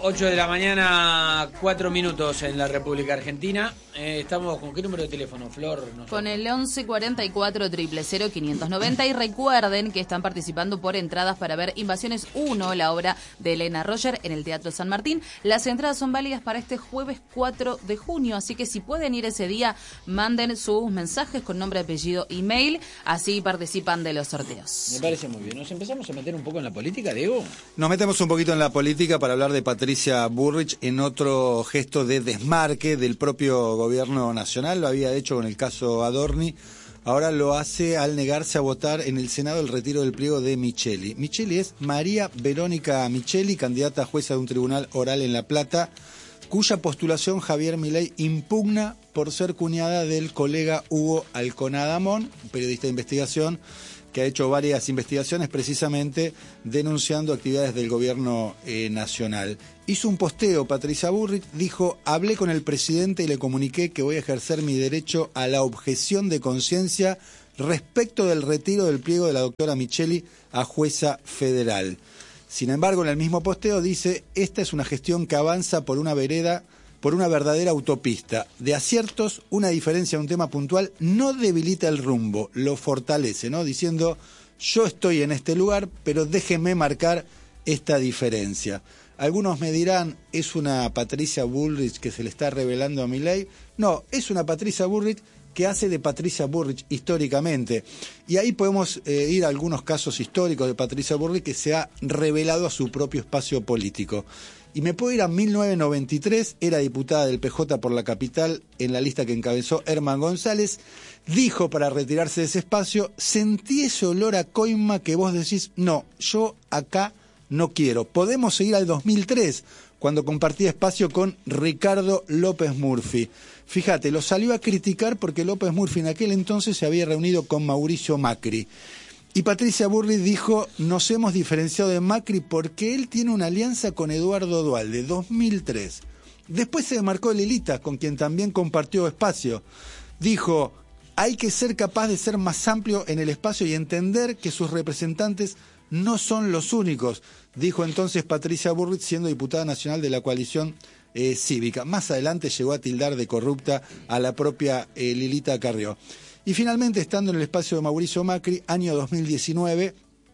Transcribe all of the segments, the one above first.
8 de la mañana, 4 minutos en la República Argentina. Estamos con ¿qué número de teléfono, Flor? Con el 11 44 000 590 y recuerden que están participando por entradas para ver Invasiones 1, la obra de Elena Roger en el Teatro San Martín. Las entradas son válidas para este jueves 4 de junio, así que si pueden ir ese día, manden sus mensajes con nombre, apellido, email, así participan de los sorteos. Me parece muy bien. ¿Nos empezamos a meter un poco en la política, Diego? Nos metemos un poquito en la política para hablar de Patricia Bullrich en otro gesto de desmarque del propio gobierno nacional. Lo había hecho con el caso Adorni, ahora lo hace al negarse a votar en el Senado el retiro del pliego de Micheli. Micheli es María Verónica Micheli, candidata a jueza de un tribunal oral en La Plata, cuya postulación Javier Milei impugna por ser cuñada del colega Hugo Alconadamón, un periodista de investigación que ha hecho varias investigaciones precisamente denunciando actividades del gobierno nacional. Hizo un posteo, Patricia Bullrich, dijo: hablé con el presidente y le comuniqué que voy a ejercer mi derecho a la objeción de conciencia respecto del retiro del pliego de la doctora Micheli a jueza federal. Sin embargo, en el mismo posteo dice: esta es una gestión que avanza por una vereda, por una verdadera autopista. De aciertos, una diferencia en un tema puntual no debilita el rumbo, lo fortalece, ¿no? Diciendo: yo estoy en este lugar, pero déjenme marcar esta diferencia. Algunos me dirán, ¿es una Patricia Bullrich que se le está revelando a Milei? No, es una Patricia Bullrich que hace de Patricia Bullrich históricamente. Y ahí podemos ir a algunos casos históricos de Patricia Bullrich que se ha revelado a su propio espacio político. Y me puedo ir a 1993, era diputada del PJ por la capital en la lista que encabezó Herman González. Dijo para retirarse de ese espacio: sentí ese olor a coima que vos decís, no, yo acá no quiero. Podemos seguir al 2003, cuando compartía espacio con Ricardo López Murphy. Fíjate, lo salió a criticar porque López Murphy en aquel entonces se había reunido con Mauricio Macri. Y Patricia Bullrich dijo: nos hemos diferenciado de Macri porque él tiene una alianza con Eduardo Duhalde, 2003. Después se demarcó de Lilita, con quien también compartió espacio. Dijo: hay que ser capaz de ser más amplio en el espacio y entender que sus representantes no son los únicos, dijo entonces Patricia Bullrich, siendo diputada nacional de la coalición cívica. Más adelante llegó a tildar de corrupta a la propia Lilita Carrió. Y finalmente, estando en el espacio de Mauricio Macri, año 2019,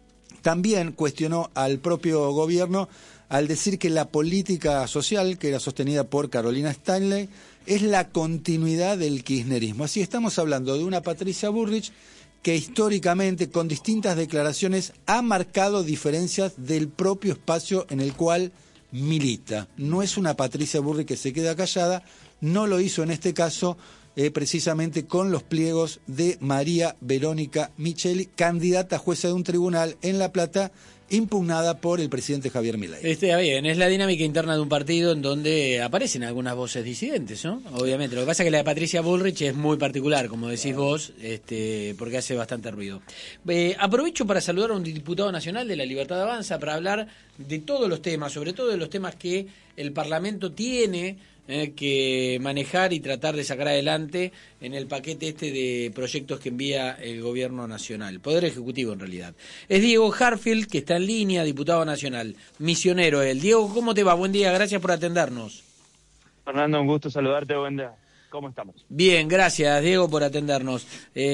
también cuestionó al propio gobierno al decir que la política social, que era sostenida por Carolina Stanley, es la continuidad del kirchnerismo. Así estamos hablando de una Patricia Bullrich que históricamente, con distintas declaraciones, ha marcado diferencias del propio espacio en el cual milita. No es una Patricia Bullrich que se queda callada, no lo hizo en este caso, precisamente con los pliegos de María Verónica Micheli, candidata a jueza de un tribunal en La Plata, impugnada por el presidente Javier Milei. Está bien, es la dinámica interna de un partido en donde aparecen algunas voces disidentes, ¿no? Obviamente, lo que pasa es que la de Patricia Bullrich es muy particular, como decís vos, porque hace bastante ruido. Aprovecho para saludar a un diputado nacional de La Libertad Avanza para hablar de todos los temas, sobre todo de los temas que el Parlamento tiene que manejar y tratar de sacar adelante en el paquete de proyectos que envía el gobierno nacional, Poder Ejecutivo en realidad. Es Diego Harfield, que está en línea, diputado nacional, misionero él. Diego, ¿cómo te va? Buen día, gracias por atendernos. Fernando, un gusto saludarte, buen día. ¿Cómo estamos? Bien, gracias Diego por atendernos.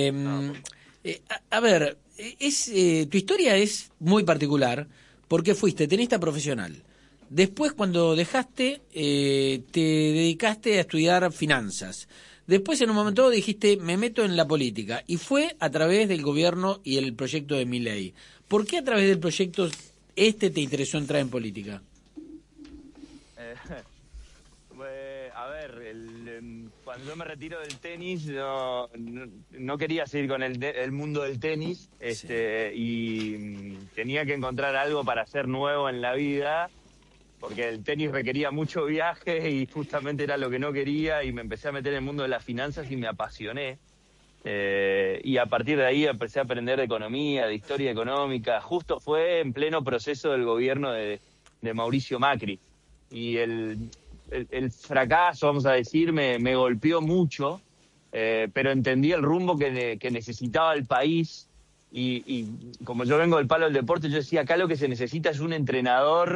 A ver, tu historia es muy particular porque fuiste tenista profesional. Después, cuando dejaste, te dedicaste a estudiar finanzas. Después, en un momento, dijiste, me meto en la política. Y fue a través del gobierno y el proyecto de Milei. ¿Por qué a través del proyecto te interesó entrar en política? Cuando yo me retiro del tenis, no quería seguir con el mundo del tenis, sí. Y tenía que encontrar algo para hacer nuevo en la vida, porque el tenis requería mucho viaje y justamente era lo que no quería, y me empecé a meter en el mundo de las finanzas y me apasioné. Y a partir de ahí empecé a aprender de economía, de historia económica. Justo fue en pleno proceso del gobierno de Mauricio Macri. Y el fracaso, vamos a decir, me golpeó mucho, pero entendí el rumbo que necesitaba el país. Y como yo vengo del palo del deporte, yo decía, acá lo que se necesita es un entrenador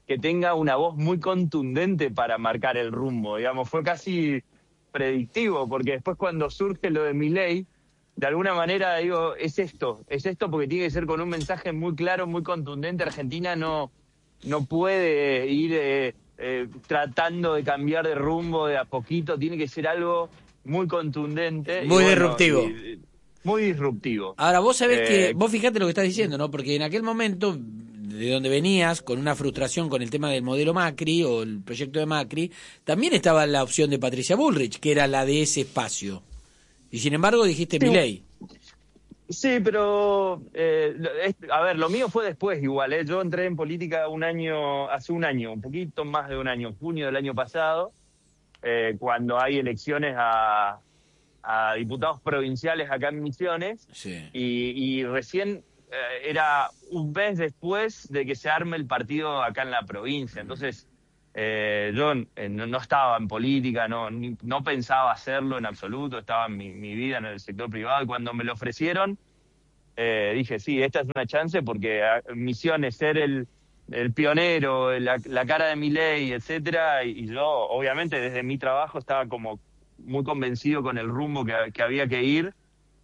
que tenga una voz muy contundente para marcar el rumbo, digamos, fue casi predictivo, porque después cuando surge lo de Milei, de alguna manera digo, es esto porque tiene que ser con un mensaje muy claro, muy contundente. Argentina no puede ir tratando de cambiar de rumbo de a poquito, tiene que ser algo muy contundente. Muy disruptivo. Muy disruptivo. Ahora, vos sabés que, vos fijate lo que estás diciendo, ¿no? Porque en aquel momento, de donde venías, con una frustración con el tema del modelo Macri o el proyecto de Macri, también estaba la opción de Patricia Bullrich, que era la de ese espacio. Y sin embargo dijiste sí. Milei. Sí, pero a ver, lo mío fue después igual. Yo entré en política hace un año, un poquito más de un año, junio del año pasado, cuando hay elecciones a diputados provinciales acá en Misiones. Sí. Y recién era un mes después de que se arme el partido acá en la provincia. Entonces, yo no estaba en política, no pensaba hacerlo en absoluto, estaba en mi vida en el sector privado, y cuando me lo ofrecieron, dije, sí, esta es una chance, porque Misiones, ser el pionero, la cara de Milei, etcétera, y yo, obviamente, desde mi trabajo estaba como muy convencido con el rumbo que había que ir,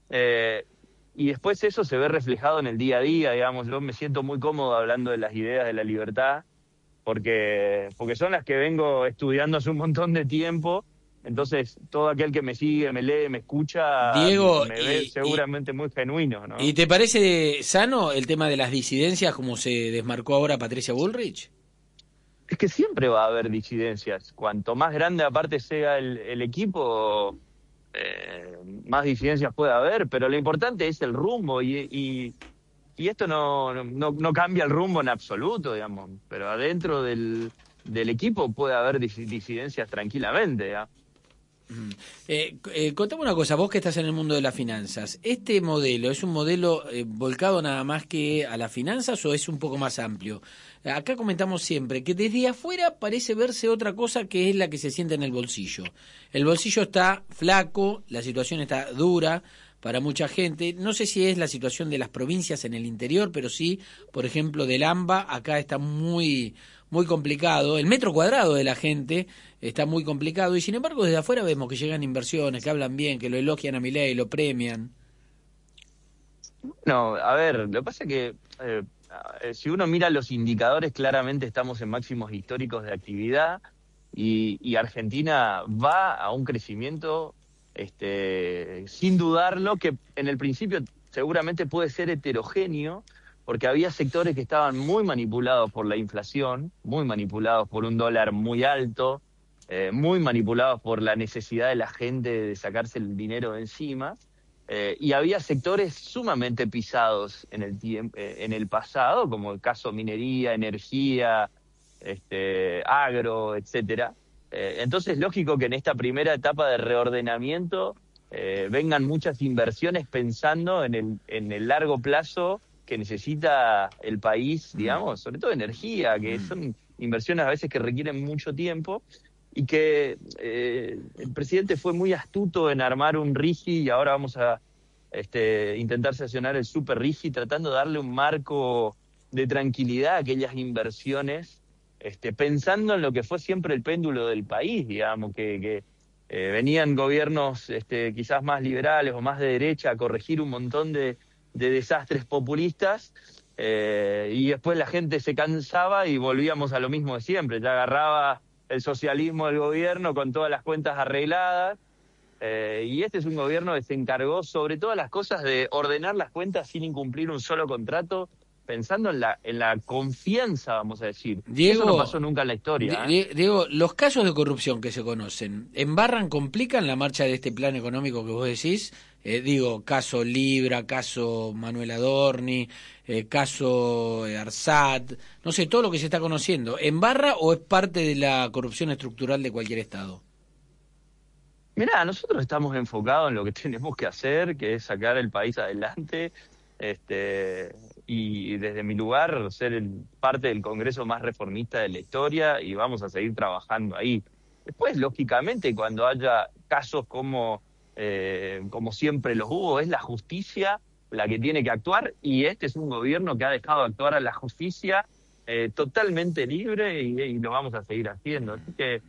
y después eso se ve reflejado en el día a día, digamos. Yo me siento muy cómodo hablando de las ideas de la libertad, porque son las que vengo estudiando hace un montón de tiempo. Entonces, todo aquel que me sigue, me lee, me escucha, Diego, me ve seguramente muy genuino, ¿no? ¿Y te parece sano el tema de las disidencias como se desmarcó ahora Patricia Bullrich? Es que siempre va a haber disidencias. Cuanto más grande aparte sea el equipo, más disidencias puede haber, pero lo importante es el rumbo, y esto no cambia el rumbo en absoluto, digamos, pero adentro del equipo puede haber disidencias tranquilamente, ¿ya? Contame una cosa, vos que estás en el mundo de las finanzas, ¿este modelo es un modelo volcado nada más que a las finanzas o es un poco más amplio? Acá comentamos siempre que desde afuera parece verse otra cosa que es la que se siente en el bolsillo. El bolsillo está flaco, la situación está dura para mucha gente. No sé si es la situación de las provincias en el interior, pero sí, por ejemplo, del AMBA, acá está muy complicado. El metro cuadrado de la gente está muy complicado, y sin embargo desde afuera vemos que llegan inversiones, que hablan bien, que lo elogian a Milei, lo premian. No, a ver, lo que pasa es que si uno mira los indicadores, claramente estamos en máximos históricos de actividad, y Argentina va a un crecimiento sin dudarlo, que en el principio seguramente puede ser heterogéneo, porque había sectores que estaban muy manipulados por la inflación, muy manipulados por un dólar muy alto, muy manipulados por la necesidad de la gente de sacarse el dinero de encima, y había sectores sumamente pisados en el pasado, como el caso minería, energía, agro, etcétera. Entonces, lógico que en esta primera etapa de reordenamiento vengan muchas inversiones pensando en el largo plazo que necesita el país, digamos, sobre todo energía, que son inversiones a veces que requieren mucho tiempo, y que el presidente fue muy astuto en armar un RIGI, y ahora vamos a intentar sancionar el super RIGI, tratando de darle un marco de tranquilidad a aquellas inversiones, pensando en lo que fue siempre el péndulo del país, digamos, que venían gobiernos quizás más liberales o más de derecha a corregir un montón de desastres populistas, y después la gente se cansaba y volvíamos a lo mismo de siempre. Ya agarraba el socialismo del gobierno con todas las cuentas arregladas, y este es un gobierno que se encargó sobre todas las cosas de ordenar las cuentas sin incumplir un solo contrato, pensando en la confianza, vamos a decir. Diego, eso no pasó nunca en la historia. Diego, los casos de corrupción que se conocen, ¿embarran, complican la marcha de este plan económico que vos decís? Caso Libra, caso Manuel Adorni, caso Arsat, no sé, todo lo que se está conociendo, ¿embarra o es parte de la corrupción estructural de cualquier Estado? Mirá, nosotros estamos enfocados en lo que tenemos que hacer, que es sacar el país adelante, y desde mi lugar ser parte del Congreso más reformista de la historia, y vamos a seguir trabajando ahí. Después, lógicamente, cuando haya casos como siempre los hubo, es la justicia la que tiene que actuar, y este es un gobierno que ha dejado actuar a la justicia totalmente libre y lo vamos a seguir haciendo. Así que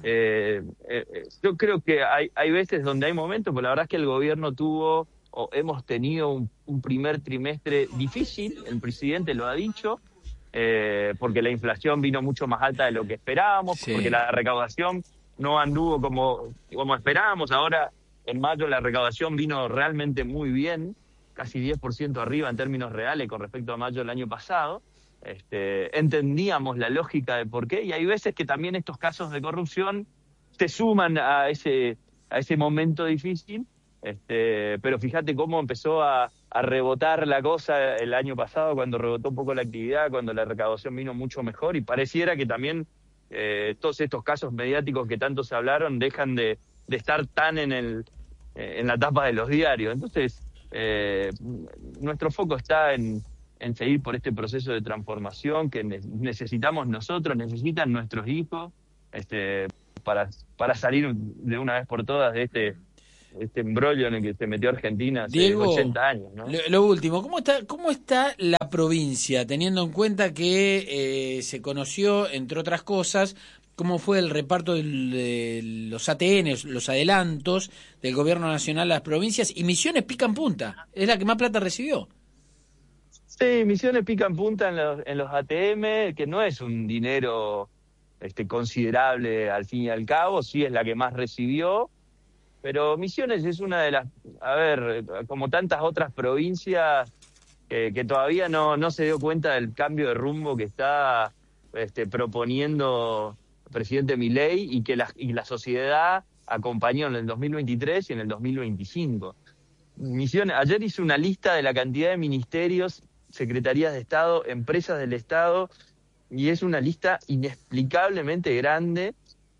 yo creo que hay veces donde hay momentos, pero la verdad es que el gobierno hemos tenido un primer trimestre difícil, el presidente lo ha dicho, porque la inflación vino mucho más alta de lo que esperábamos, Sí. porque la recaudación no anduvo como esperábamos. Ahora, en mayo, la recaudación vino realmente muy bien, casi 10% arriba en términos reales con respecto a mayo del año pasado. Entendíamos la lógica de por qué, y hay veces que también estos casos de corrupción se suman a ese momento difícil. Pero fíjate cómo empezó a rebotar la cosa el año pasado, cuando rebotó un poco la actividad, cuando la recaudación vino mucho mejor, y pareciera que también todos estos casos mediáticos que tanto se hablaron dejan de estar tan en la tapa de los diarios. Entonces, nuestro foco está en seguir por este proceso de transformación que necesitamos nosotros, necesitan nuestros hijos, para salir de una vez por todas de este embrollo en el que se metió Argentina hace Diego, 80 años, ¿no? Lo último, ¿cómo está la provincia, teniendo en cuenta que se conoció, entre otras cosas, cómo fue el reparto de los ATN, los adelantos del gobierno nacional a las provincias, y Misiones pica en punta, es la que más plata recibió? Sí, Misiones pica en punta en los ATM, que no es un dinero considerable al fin y al cabo, sí es la que más recibió. Pero Misiones es una de las, como tantas otras provincias, que todavía no se dio cuenta del cambio de rumbo que está proponiendo el presidente Milei, y que la sociedad acompañó en el 2023 y en el 2025. Misiones, ayer hice una lista de la cantidad de ministerios, secretarías de Estado, empresas del Estado, y es una lista inexplicablemente grande.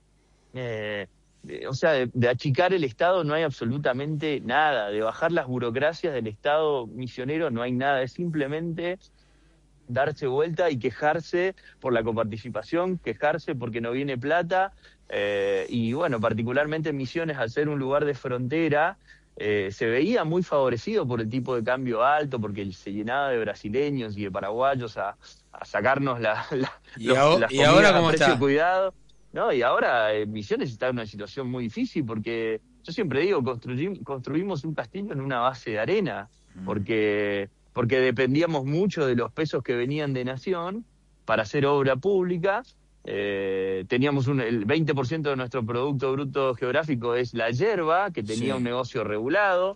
O sea, de achicar el Estado no hay absolutamente nada, de bajar las burocracias del Estado misionero no hay nada, es simplemente darse vuelta y quejarse por la coparticipación, quejarse porque no viene plata, y bueno, particularmente en Misiones, al ser un lugar de frontera, se veía muy favorecido por el tipo de cambio alto, porque se llenaba de brasileños y de paraguayos a sacarnos las ahora comidas cómo a precio está? cuidado. No, y ahora Misiones está en una situación muy difícil, porque yo siempre digo, construimos un castillo en una base de arena, porque dependíamos mucho de los pesos que venían de Nación para hacer obra pública. Teníamos el 20% de nuestro Producto Bruto Geográfico es la yerba, que tenía un negocio regulado.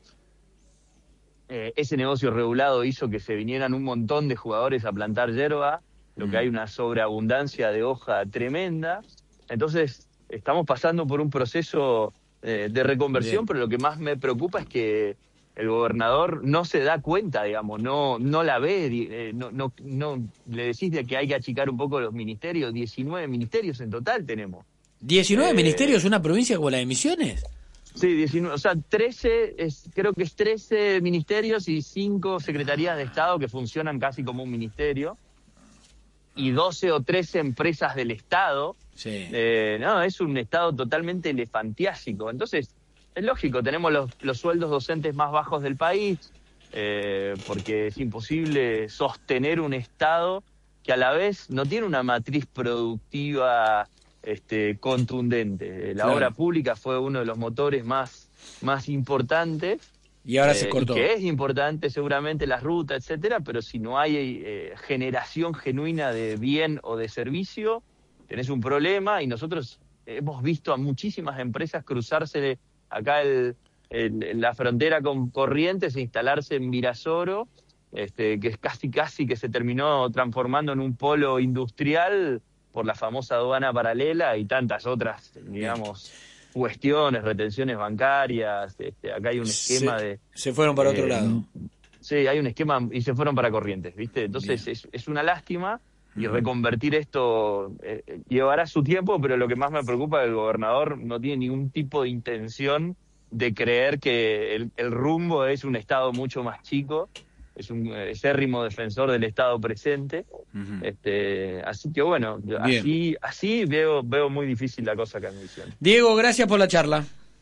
Ese negocio regulado hizo que se vinieran un montón de jugadores a plantar yerba, lo que hay una sobreabundancia de hoja tremenda. Entonces, estamos pasando por un proceso de reconversión. Bien. Pero lo que más me preocupa es que el gobernador no se da cuenta, digamos, no la ve, no le decís de que hay que achicar un poco los ministerios. 19 ministerios en total tenemos. ¿19 ministerios una provincia como la de Misiones? Sí, 19, o sea, 13, creo que es 13 ministerios y 5 secretarías de Estado que funcionan casi como un ministerio, y 12 o 13 empresas del Estado. Sí. No, es un Estado totalmente elefantiásico. Entonces, es lógico, tenemos los sueldos docentes más bajos del país, porque es imposible sostener un Estado que a la vez no tiene una matriz productiva contundente. La obra pública fue uno de los motores más importantes. Y ahora se cortó. Que es importante seguramente la ruta, etcétera, pero si no hay generación genuina de bien o de servicio, tenés un problema. Y nosotros hemos visto a muchísimas empresas cruzarse acá la frontera con Corrientes e instalarse en Virasoro, que es casi que se terminó transformando en un polo industrial por la famosa aduana paralela y tantas otras, digamos, cuestiones, retenciones bancarias. Acá hay un esquema se fueron para otro lado. Sí, hay un esquema y se fueron para Corrientes, ¿viste? Entonces es una lástima, y reconvertir esto llevará su tiempo, pero lo que más me preocupa es que el gobernador no tiene ningún tipo de intención de creer que el rumbo es un Estado mucho más chico. Es un acérrimo defensor del Estado presente. Así que bueno, así veo muy difícil la cosa acá en Misiones. Diego, gracias por la charla.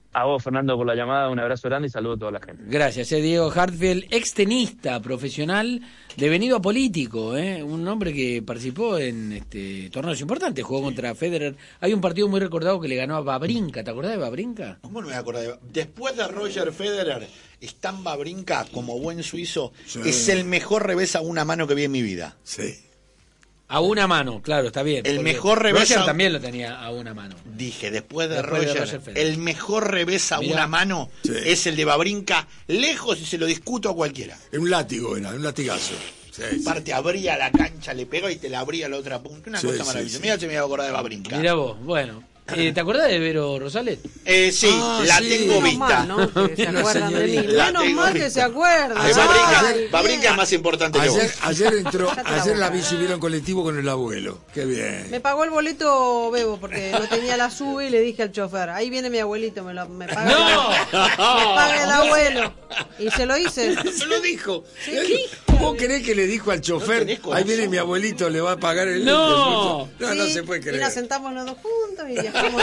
A vos, Fernando, por la llamada, un abrazo grande y saludo a toda la gente. Gracias, Diego Hartfield, extenista profesional, devenido a político, un hombre que participó en torneos importantes, jugó contra Federer. Hay un partido muy recordado que le ganó a Wawrinka, ¿te acordás de Wawrinka? ¿Cómo no me acordé? Después de Roger Federer, Stan Wawrinka, como buen suizo, sí, es el mejor revés a una mano que vi en mi vida. Sí. A una mano, claro, está bien. El mejor revés Roger también lo tenía a una mano. Dije, después de Después de Roger, Roger Federer. el mejor revés a Mirá. una mano Sí. es el de Wawrinka, lejos y se lo discuto a cualquiera. Un látigo era, un latigazo. Sí, sí. Aparte abría la cancha, le pegó y te la abría a la otra punta. Una Sí, cosa sí, maravillosa. sí. Mira, se me iba a acordar de Wawrinka. Mirá vos, bueno. ¿Te acordás de Vero Rosales? Sí, Ah, la sí. tengo Menos vista. mal, ¿no? Que se Una acuerdan de mí. señorita. La Menos tengo mal que vista. se acuerdan. Wawrinka es más importante que vos. Ayer entró, Cállate la ayer la boca. vi subir en colectivo con el abuelo. Qué bien. Me pagó el boleto Bebo porque no tenía la sube y le dije al chofer, ahí viene mi abuelito, me paga, me paga el abuelo. Y se lo hice. Se lo dijo. ¿Vos querés que le dijo al chofer, tenés corazón. ahí viene mi abuelito, le va a pagar el... No. No Sí, se puede y creer. nos sentamos los dos juntos y viajamos.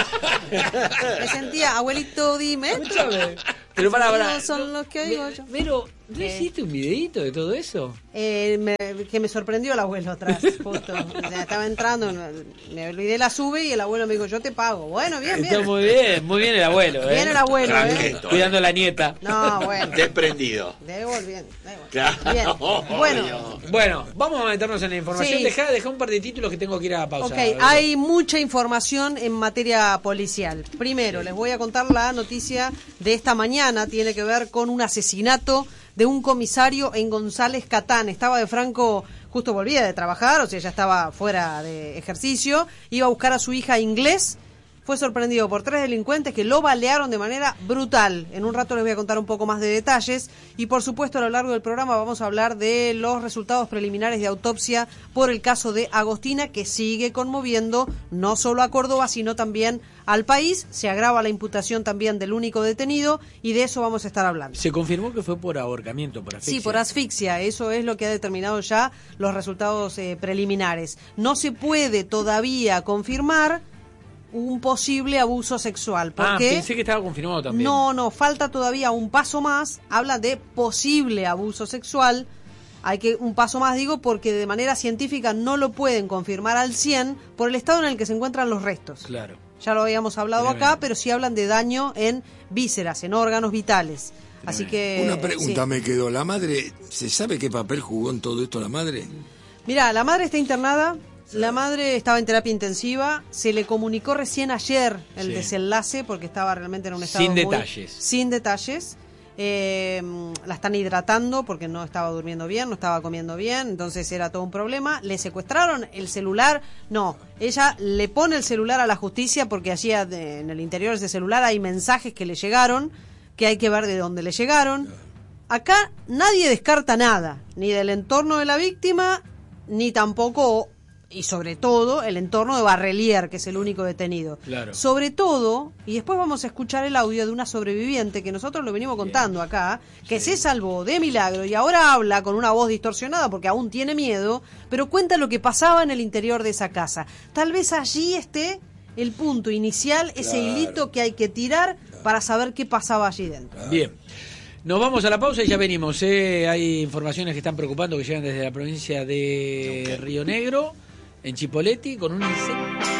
Me sentía, abuelito, dime esto. Pero para, No son los que digo yo. Pero, ¿no hiciste un videíto de todo eso? Que me sorprendió el abuelo atrás, justo. O sea, estaba entrando, me olvidé la sube y el abuelo me dijo, yo te pago. Bueno, bien, Está bien. muy bien el abuelo, Bien el abuelo, Tranquilo. Cuidando a la nieta. No, bueno. Desprendido. Debo bien. Claro. Bien. Bueno. Bueno, vamos a meternos en la información. Sí. Deja un par de títulos que tengo que ir a pausa. Ok, hay mucha información en materia policial. Primero, les voy a contar la noticia de esta mañana. Tiene que ver con un asesinato de un comisario en González Catán. Estaba de Franco, justo volvía de trabajar, o sea, ya estaba fuera de ejercicio. Iba a buscar a su hija Inglés. Fue sorprendido por 3 delincuentes que lo balearon de manera brutal. En un rato les voy a contar un poco más de detalles. Y por supuesto a lo largo del programa vamos a hablar de los resultados preliminares de autopsia por el caso de Agostina, que sigue conmoviendo no solo a Córdoba, sino también al país. Se agrava la imputación también del único detenido y de eso vamos a estar hablando. Se confirmó que fue por ahorcamiento, por asfixia. Sí, por asfixia. Eso es lo que ha determinado ya los resultados preliminares. No se puede todavía confirmar un posible abuso sexual. Porque pensé que estaba confirmado también. No, falta todavía un paso más. Habla de posible abuso sexual. Hay que un paso más, digo, porque de manera científica no lo pueden confirmar al 100 por el estado en el que se encuentran los restos. Claro. Ya lo habíamos hablado acá, pero sí hablan de daño en vísceras, en órganos vitales. Así que... Una pregunta sí. me quedó. ¿La madre, se sabe qué papel jugó en todo esto la madre? Mira, la madre está internada. La madre estaba en terapia intensiva, se le comunicó recién ayer el desenlace porque estaba realmente en un estado Sin muy- detalles. Sin detalles. La están hidratando porque no estaba durmiendo bien, no estaba comiendo bien, entonces era todo un problema. Le secuestraron el celular. No, ella le pone el celular a la justicia porque allí en el interior de ese celular hay mensajes que le llegaron, que hay que ver de dónde le llegaron. Acá nadie descarta nada, ni del entorno de la víctima, ni tampoco, y sobre todo, el entorno de Barrelier, que es el único detenido. Claro. Sobre todo, y después vamos a escuchar el audio de una sobreviviente que nosotros lo venimos contando acá, que se salvó de milagro y ahora habla con una voz distorsionada porque aún tiene miedo, pero cuenta lo que pasaba en el interior de esa casa. Tal vez allí esté el punto inicial, ese hilito que hay que tirar para saber qué pasaba allí dentro. Bien. Nos vamos a la pausa y ya venimos. Hay informaciones que están preocupando que llegan desde la provincia de Río Negro, en Chipoleti, con un incendio.